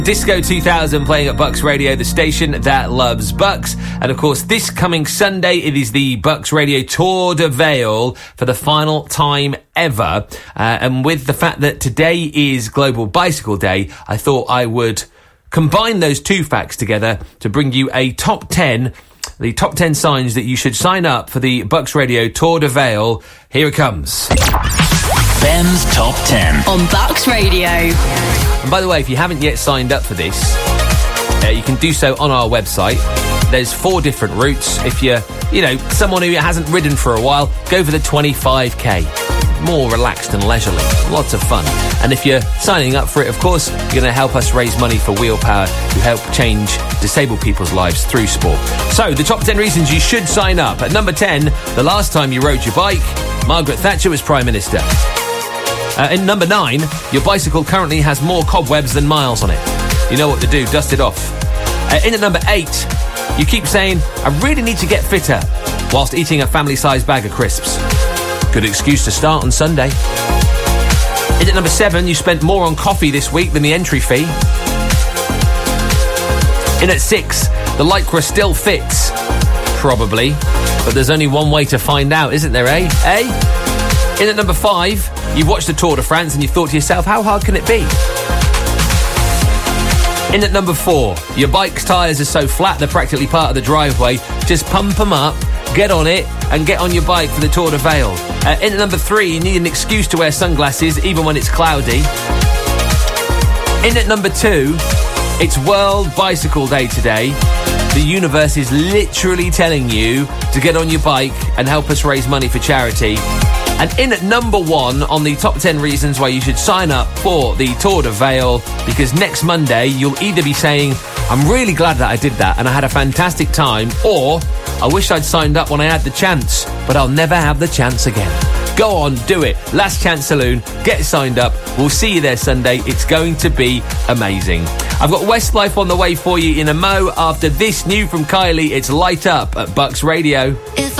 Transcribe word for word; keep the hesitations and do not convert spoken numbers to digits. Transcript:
Disco two thousand playing at Bucks Radio, the station that loves Bucks. And of course, this coming Sunday, it is the Bucks Radio Tour de Vale for the final time ever. Uh, and with the fact that today is Global Bicycle Day, I thought I would combine those two facts together to bring you a top ten, the top ten signs that you should sign up for the Bucks Radio Tour de Vale. Here it comes. Ben's Top ten on Bucks Radio. And by the way, if you haven't yet signed up for this, uh, you can do so on our website. There's four different routes. If you're, you know, someone who hasn't ridden for a while, go for the twenty-five K. More relaxed and leisurely. Lots of fun. And if you're signing up for it, of course, you're going to help us raise money for Wheel Power, who help change disabled people's lives through sport. So, the top ten reasons you should sign up. At number ten, the last time you rode your bike, Margaret Thatcher was Prime Minister. Uh, in number nine, your bicycle currently has more cobwebs than miles on it. You know what to do, dust it off. Uh, in at number eight, you keep saying, I really need to get fitter, whilst eating a family-sized bag of crisps. Good excuse to start on Sunday. In at number seven, you spent more on coffee this week than the entry fee. In at six, the Lycra still fits. Probably. But there's only one way to find out, isn't there, eh? Eh? In at number five, you've watched the Tour de France and you've thought to yourself, how hard can it be? In at number four, your bike's tyres are so flat they're practically part of the driveway. Just pump them up, get on it, and get on your bike for the Tour de Vale. Uh, in at number three, you need an excuse to wear sunglasses even when it's cloudy. In at number two, it's World Bicycle Day today. The universe is literally telling you to get on your bike and help us raise money for charity. And in at number one on the top ten reasons why you should sign up for the Tour de Vale, because next Monday you'll either be saying, I'm really glad that I did that and I had a fantastic time, or I wish I'd signed up when I had the chance, but I'll never have the chance again. Go on, do it. Last Chance Saloon, get signed up. We'll see you there Sunday. It's going to be amazing. I've got Westlife on the way for you in a mo. After this new from Kylie, it's Light Up at Bucks Radio. If